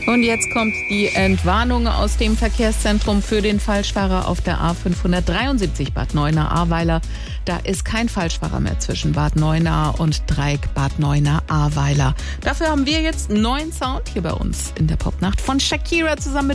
Und jetzt kommt die Entwarnung aus dem Verkehrszentrum für den Falschfahrer auf der A573 Bad Neuenahr-Ahrweiler. Da ist kein Falschfahrer mehr zwischen Bad Neuenahr und Dreieck Bad Neuenahr-Ahrweiler. Dafür haben wir jetzt neuen Sound hier bei uns in der Popnacht von Shakira zusammen mit